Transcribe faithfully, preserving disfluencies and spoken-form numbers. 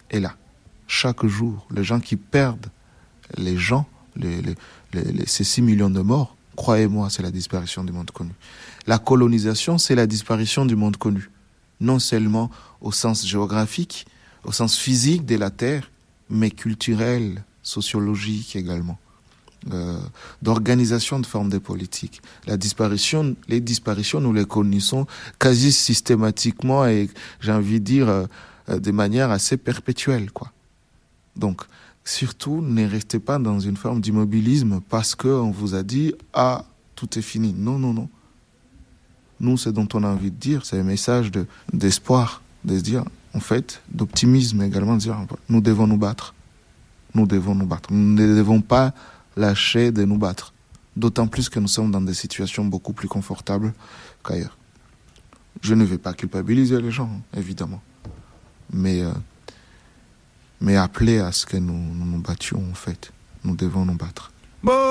est là. Chaque jour, les gens qui perdent les gens, les, les, les, les, ces six millions de morts, croyez-moi, c'est la disparition du monde connu. La colonisation, c'est la disparition du monde connu. Non seulement au sens géographique, au sens physique de la Terre, mais culturel, sociologique également. Euh, d'organisation de formes de politique. La disparition, les disparitions, nous les connaissons quasi systématiquement et, j'ai envie de dire, euh, de manière assez perpétuelle, quoi. Donc, surtout, ne restez pas dans une forme d'immobilisme parce qu'on vous a dit « Ah, tout est fini ». Non, non, non. Nous, ce dont on a envie de dire, c'est un message de, d'espoir, de se dire, en fait, d'optimisme également, de dire « Nous devons nous battre. Nous devons nous battre. Nous ne devons pas lâcher de nous battre. » D'autant plus que nous sommes dans des situations beaucoup plus confortables qu'ailleurs. Je ne vais pas culpabiliser les gens, évidemment. Mais... Euh, mais appeler à ce que nous, nous nous battions, en fait. Nous devons nous battre. Bon.